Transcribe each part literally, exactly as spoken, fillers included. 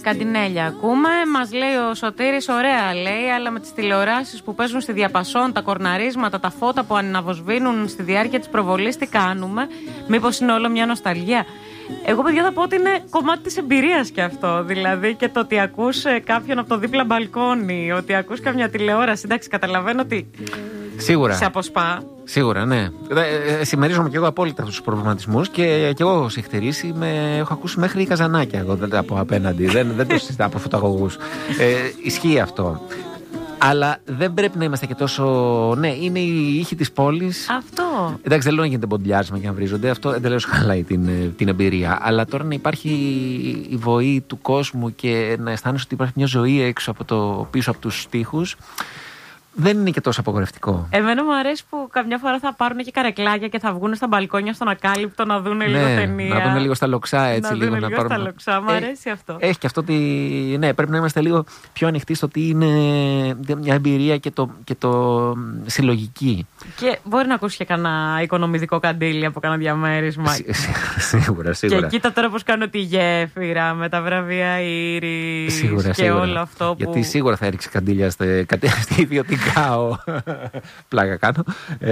Καντινέλια ακούμε. Μας λέει ο Σωτήρης, ωραία λέει, αλλά με τις τηλεοράσεις που παίζουν στη διαπασόν, τα κορναρίσματα, τα φώτα που αναβοσβήνουν στη διάρκεια της προβολής, τι κάνουμε? Μήπως είναι όλο μια νοσταλγία? Εγώ, παιδιά, θα πω ότι είναι κομμάτι της εμπειρίας και αυτό. Δηλαδή και το ότι ακούς κάποιον από το δίπλα μπαλκόνι, ότι ακούς καμιά τηλεόραση. Εντάξει, καταλαβαίνω ότι σίγουρα σε αποσπά. Σίγουρα, ναι. Ε, συμμερίζομαι και εγώ απόλυτα αυτούς τους προβληματισμούς και, και εγώ συχτερήσει. Με, έχω ακούσει μέχρι καζανάκια εγώ από απέναντι. δεν, δεν το συζητάω από φωταγωγούς. Ε, ισχύει αυτό. Αλλά δεν πρέπει να είμαστε και τόσο. Ναι, είναι η ήχη της πόλης. Αυτό. Εντάξει, δεν λέω να γίνεται μποντιλιάρισμα και να βρίζονται. Αυτό εντελώς χαλάει την, την εμπειρία. Αλλά τώρα να υπάρχει η βοή του κόσμου και να αισθάνεσαι ότι υπάρχει μια ζωή έξω από το, πίσω από τους στίχους, δεν είναι και τόσο απογορευτικό. Εμένα μου αρέσει που καμιά φορά θα πάρουν και καρεκλάκια και θα βγουν στα μπαλκόνια στον ακάλυπτο να δουν ναι, λίγο ταινία. Να δουν λίγο στα λοξά, έτσι. Να λίγο, δουν να λίγο πάρουν... στα λοξά. Μου αρέσει ε, αυτό. Έχει και αυτό ότι. Ναι, πρέπει να είμαστε λίγο πιο ανοιχτοί στο ότι είναι μια εμπειρία και το, και το συλλογική. Και μπορεί να ακούσει και κανένα οικονομιδικό καντήλι από κανένα διαμέρισμα. Σί, σίγουρα, σίγουρα. Και κοίτα τώρα πώς κάνω τη γέφυρα με τα βραβεία Ήρης σίγουρα, και σίγουρα. Όλο αυτό που. Γιατί σίγουρα θα έριξει καντήλια στη, στη ιδιωτικά. Πλάκα κάνω.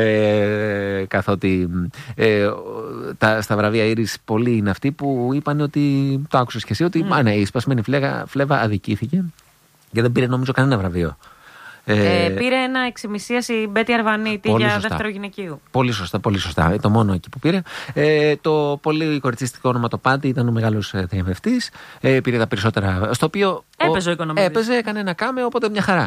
Ε, καθότι ε, τα, στα βραβεία Ήρης πολλοί είναι αυτοί που είπαν ότι. Το άκουσες και εσύ, ότι mm. α, ναι, η σπασμένη φλέβα, φλέβα αδικήθηκε και δεν πήρε νομίζω κανένα βραβείο. Ε, ε, πήρε ένα εξημισίας η Μπέτη Αρβανίτη για σωστά. Δεύτερο γυναικείου. Πολύ σωστά, πολύ σωστά. Το μόνο εκεί που πήρε. Ε, το πολύ κοριτσιστικό ονοματοπάτι ήταν ο μεγάλος θριαμβευτής. Ε, πήρε τα περισσότερα. Στο οποίο. Έπαιζε ο οικονομικός. Έπαιζε, έκανε ένα κάμεο, οπότε μια χαρά.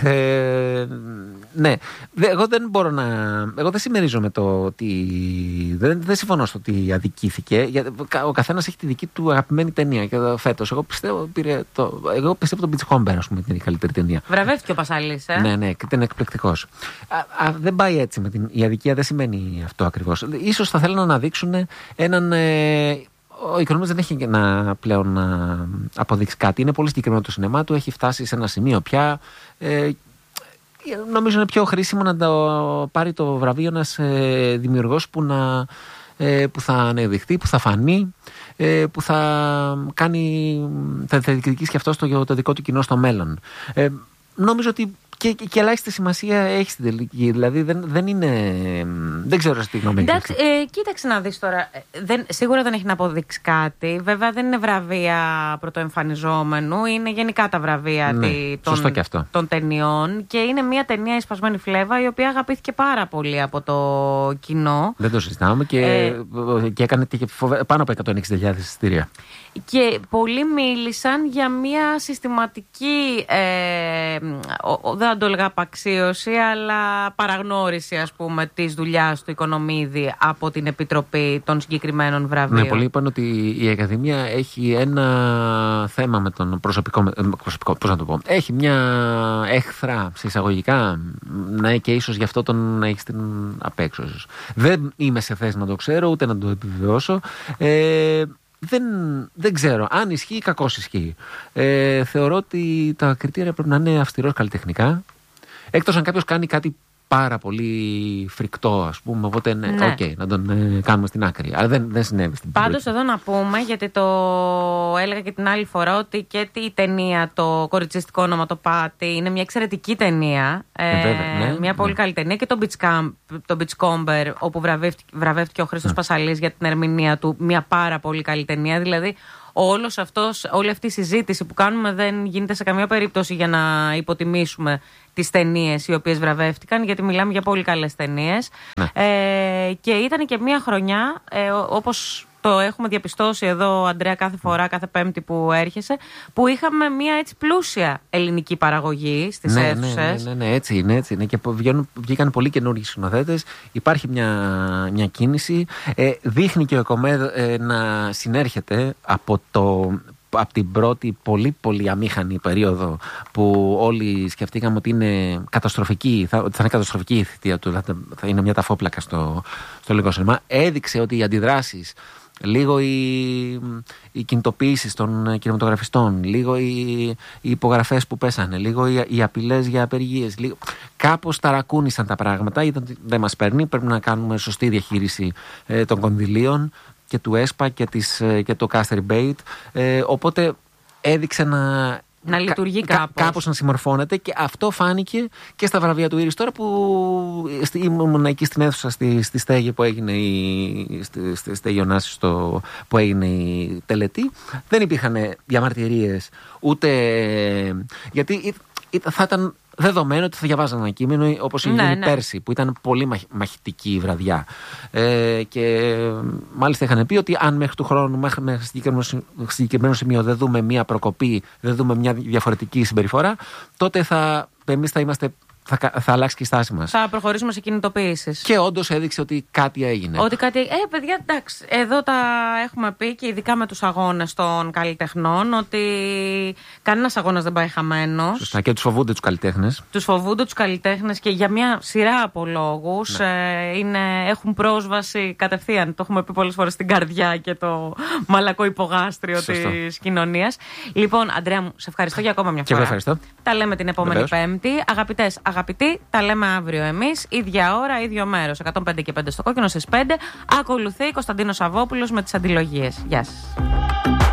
Ε, ναι. Εγώ δεν μπορώ να. Εγώ δεν συμμερίζομαι το ότι. Δεν, δεν συμφωνώ στο ότι αδικήθηκε. Γιατί ο καθένας έχει τη δική του αγαπημένη ταινία. Και φέτος, εγώ πιστεύω, πήρε το, εγώ πιστεύω τον Beachcomber, ας πούμε, την καλύτερη ταινία. Βραβεύτηκε ο Πασαλής. Ε? Ναι, ναι, και ήταν εκπληκτικός. Α, α, δεν πάει έτσι με την. Η αδικία δεν σημαίνει αυτό ακριβώς. Ίσως θα θέλουν να δείξουν έναν. Ε, ο οικονομικός δεν έχει να, πλέον να αποδείξει κάτι. Είναι πολύ συγκεκριμένο το σινεμά του. Έχει φτάσει σε ένα σημείο πια. Ε, νομίζω είναι πιο χρήσιμο να το πάρει το βραβείο ένας ε, δημιουργός που, να, ε, που θα ανεδειχθεί, που θα φανεί, ε, που θα κάνει. Θα διεκδικήσει και αυτό το, το δικό του κοινό στο μέλλον. Ε, νομίζω ότι. Και, και, και ελάχιστη σημασία έχει στην τελική. Δηλαδή δεν, δεν είναι. Δεν ξέρω τι γνώμη έχει. Εντάξει, ε, κοίταξε να δεις τώρα. Δεν, σίγουρα δεν έχει να αποδείξει κάτι. Βέβαια δεν είναι βραβεία πρωτοεμφανιζόμενου. Είναι γενικά τα βραβεία ναι, τη, των, των ταινιών. Και είναι μια ταινία, η Σπασμένη φλέβα, η οποία αγαπήθηκε πάρα πολύ από το κοινό. Δεν το συζητάμε και, ε, και έκανε και πάνω από εκατόν εξήντα χιλιάδες εισιτήρια. Και πολλοί μίλησαν για μια συστηματική. Ε, ο, ο, δεν θα το έλεγα απαξίωση, αλλά παραγνώριση, ας πούμε, της δουλειάς του Οικονομίδη από την Επιτροπή των συγκεκριμένων βραβείων. Ναι, πολλοί είπαν ότι η Ακαδημία έχει ένα θέμα με τον προσωπικό, προσωπικό πώς να το πω, έχει μια έχθρα σε εισαγωγικά, ναι, και ίσως γι' αυτό τον έχει στην απ' έξω. Δεν είμαι σε θέση να το ξέρω, ούτε να το επιβεβαιώσω. Ε, Δεν, δεν ξέρω. Αν ισχύει, κακώς ισχύει. Ε, θεωρώ ότι τα κριτήρια πρέπει να είναι αυστηρός καλλιτεχνικά. Έκτος αν κάποιος κάνει κάτι πάρα πολύ φρικτό, ας πούμε. Οπότε, ναι, ναι. Okay, να τον ε, κάνουμε στην άκρη. Αλλά δεν, δεν συνέβη στην Πάντως, εδώ να πούμε, γιατί το έλεγα και την άλλη φορά, ότι και η ταινία, το κοριτσιστικό ονοματοπάτι, είναι μια εξαιρετική ταινία. Ε, βέβαια, ναι, μια ναι. πολύ καλή ταινία. Και το Beachcomber, το Beachcomber, όπου βραβεύτηκε, βραβεύτηκε ο Χρήστος ναι. Πασαλής για την ερμηνεία του, μια πάρα πολύ καλή ταινία. Δηλαδή, όλος αυτός, όλη αυτή η συζήτηση που κάνουμε δεν γίνεται σε καμία περίπτωση για να υποτιμήσουμε τις ταινίες οι οποίες βραβεύτηκαν, γιατί μιλάμε για πολύ καλές ταινίες. Ναι. Ε, και ήταν και μια χρονιά, ε, όπως το έχουμε διαπιστώσει εδώ, Αντρέα, κάθε φορά, κάθε Πέμπτη που έρχεσαι, που είχαμε μια έτσι πλούσια ελληνική παραγωγή στις ναι, αίθουσες. Ναι, ναι, ναι, ναι, έτσι είναι, έτσι είναι. Και βγαίνουν, βγήκαν πολύ καινούργιοι σκηνοθέτες. Υπάρχει μια, μια κίνηση. Ε, δείχνει και ο ΕΚΟΜΕΔ ε, να συνέρχεται από το... από την πρώτη πολύ πολύ αμήχανη περίοδο που όλοι σκεφτήκαμε ότι είναι καταστροφική, θα, ότι θα είναι καταστροφική η θητεία του, θα, θα είναι μια ταφόπλακα στο, στο ελληνικό σινεμά. Έδειξε ότι οι αντιδράσεις, λίγο οι, οι κινητοποιήσεις των κινηματογραφιστών, λίγο οι, οι υπογραφές που πέσανε, λίγο οι, οι απειλές για απεργίες, λίγο, κάπως ταρακούνησαν τα πράγματα, είδαν ότι δεν μας παίρνει, πρέπει να κάνουμε σωστή διαχείριση ε, των κονδυλίων και του ΕΣΠΑ και, της, και το Caster Bait. Ε, οπότε έδειξε να. Να λειτουργεί κα, κάπως. κάπως να συμμορφώνεται, και αυτό φάνηκε και στα βραβεία του Ήρης τώρα που ήμουν εκεί στην αίθουσα στη, στη στέγη που έγινε η, στη, στη στέγη Ωνάσης στο, που έγινε η τελετή. Δεν υπήρχαν διαμαρτυρίες ούτε γιατί θα ήταν δεδομένο ότι θα διαβάζαν ένα κείμενο όπως είχε γίνει ναι. πέρσι, που ήταν πολύ μαχ, μαχητική η βραδιά. Ε, και μάλιστα είχαν πει ότι αν μέχρι του χρόνου, μέχρι, μέχρι συγκεκριμένο, συγκεκριμένο σημείο δεν δούμε μια προκοπή, δεν δούμε μια διαφορετική συμπεριφορά, τότε θα, εμείς θα είμαστε. Θα, θα αλλάξει και η στάση μας. Θα προχωρήσουμε σε κινητοποιήσεις. Και όντως έδειξε ότι κάτι έγινε. Ότι κάτι. Ε, παιδιά, εντάξει. Εδώ τα έχουμε πει και ειδικά με τους αγώνες των καλλιτεχνών ότι κανένας αγώνας δεν πάει χαμένος. Σωστά. Και τους φοβούνται τους καλλιτέχνες. Τους φοβούνται τους καλλιτέχνες και για μια σειρά από λόγους. Ναι. Ε, είναι, έχουν πρόσβαση κατευθείαν. Το έχουμε πει πολλές φορές στην καρδιά και το μαλακό υπογάστριο της κοινωνίας. Λοιπόν, Αντρέα μου, σε ευχαριστώ για ακόμα μια φορά. Και εγώ ευχαριστώ. Τα λέμε την επόμενη Βεβαίως. Πέμπτη. Αγαπητές, αγαπητοί, τα λέμε αύριο εμείς. Ίδια ώρα, ίδιο μέρος. εκατόν πέντε και πέντε στο Κόκκινο στις πέντε. Ακολουθεί Κωνσταντίνος Σαββόπουλος με τις αντιλογίες. Γεια σας.